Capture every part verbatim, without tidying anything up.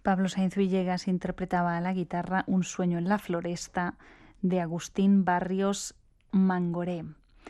Pablo Sainz Villegas interpretaba a la guitarra Un sueño en la floresta de Agustín Barrios Mangoré.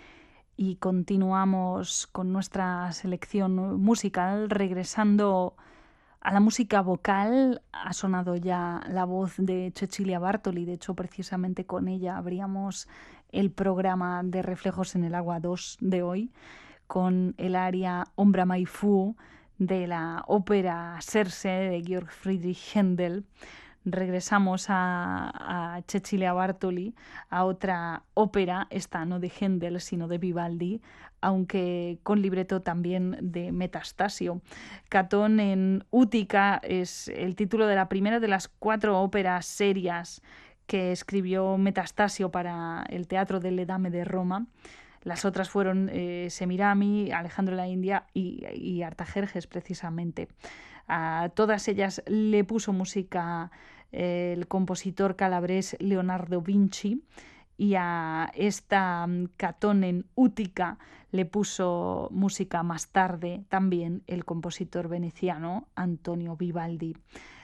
Y continuamos con nuestra selección musical, regresando a la música vocal. Ha sonado ya la voz de Cecilia Bartoli, de hecho precisamente con ella abríamos el programa de Reflejos en el Agua dos de hoy, con el aria Ombra mai fu de la ópera Serse de Georg Friedrich Händel. Regresamos a, a Cecilia Bartoli, a otra ópera, esta no de Händel, sino de Vivaldi, aunque con libreto también de Metastasio. Catón en Útica es el título de la primera de las cuatro óperas serias que escribió Metastasio para el Teatro delle Dame de Roma. Las otras fueron eh, Semirami, Alejandro la India y, y Artajerjes, precisamente. A todas ellas le puso música eh, el compositor calabrés Leonardo Vinci, y a esta Catón en Útica le puso música más tarde también el compositor veneciano Antonio Vivaldi.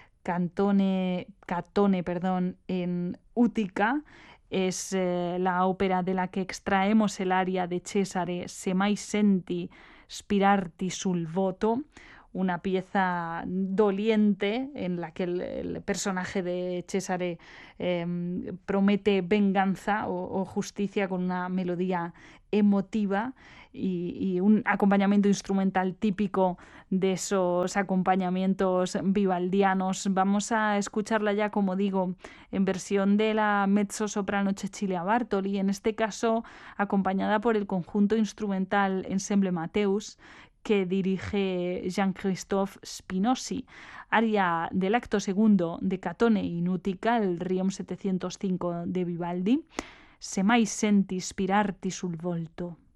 Cantone, Catone perdón, en Útica es eh, la ópera de la que extraemos el aria de Cesare Se mai senti spirarti sul voto, una pieza doliente en la que el, el personaje de Cesare eh, promete venganza o, o justicia con una melodía emotiva y, y un acompañamiento instrumental típico de esos acompañamientos vivaldianos. Vamos a escucharla ya, como digo, en versión de la mezzosoprano Cecilia Bartoli, en este caso acompañada por el conjunto instrumental Ensemble Mateus, que dirige Jean-Christophe Spinosi, aria del acto segundo de Catone in Útica, el Riem setecientos cinco de Vivaldi, Se mai senti spirarti sul volto.